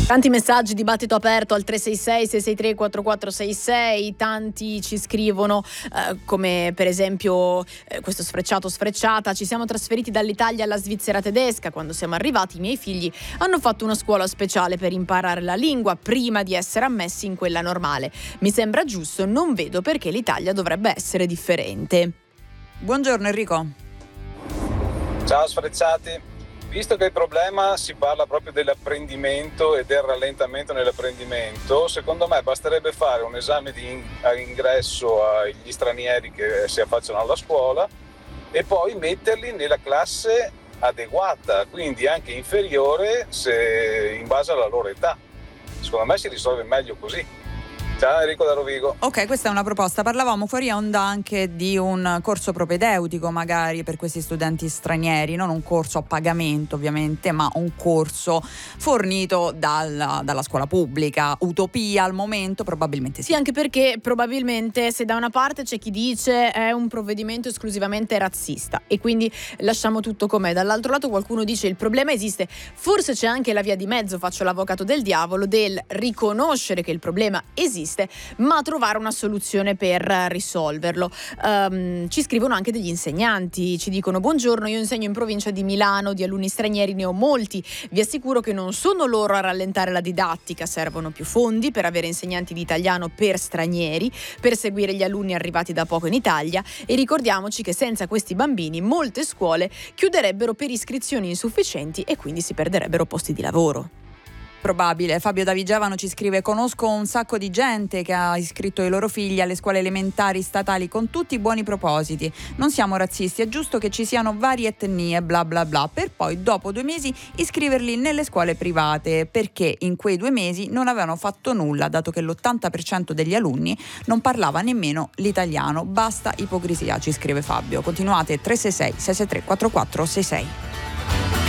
Tanti messaggi, dibattito aperto al 366-663-4466, tanti ci scrivono come per esempio questo sfrecciata: ci siamo trasferiti dall'Italia alla Svizzera tedesca, quando siamo arrivati i miei figli hanno fatto una scuola speciale per imparare la lingua prima di essere ammessi in quella normale. Mi sembra giusto, non vedo perché l'Italia dovrebbe essere differente. Buongiorno Enrico. Ciao sfrecciati. Visto che il problema si parla proprio dell'apprendimento e del rallentamento nell'apprendimento, secondo me basterebbe fare un esame di ingresso agli stranieri che si affacciano alla scuola e poi metterli nella classe adeguata, quindi anche inferiore se in base alla loro età. Secondo me si risolve meglio così. Ciao Enrico da Rovigo. Ok, questa è una proposta. Parlavamo fuori onda anche di un corso propedeutico magari per questi studenti stranieri, non un corso a pagamento ovviamente, ma un corso fornito dalla scuola pubblica. Utopia al momento? Probabilmente sì. Sì, anche perché probabilmente se da una parte c'è chi dice è un provvedimento esclusivamente razzista e quindi lasciamo tutto com'è, dall'altro lato qualcuno dice il problema esiste, forse c'è anche la via di mezzo, faccio l'avvocato del diavolo, del riconoscere che il problema esiste ma trovare una soluzione per risolverlo. Ci scrivono anche degli insegnanti, ci dicono: buongiorno, io insegno in provincia di Milano, di alunni stranieri ne ho molti, vi assicuro che non sono loro a rallentare la didattica, servono più fondi per avere insegnanti di italiano per stranieri, per seguire gli alunni arrivati da poco in Italia, e ricordiamoci che senza questi bambini molte scuole chiuderebbero per iscrizioni insufficienti e quindi si perderebbero posti di lavoro. Probabile. Fabio da Vigevano ci scrive: conosco un sacco di gente che ha iscritto i loro figli alle scuole elementari statali con tutti i buoni propositi, non siamo razzisti, è giusto che ci siano varie etnie bla bla bla, per poi dopo 2 mesi iscriverli nelle scuole private perché in quei 2 mesi non avevano fatto nulla, dato che l'80% degli alunni non parlava nemmeno l'italiano. Basta ipocrisia, ci scrive Fabio. Continuate 366 663 4466.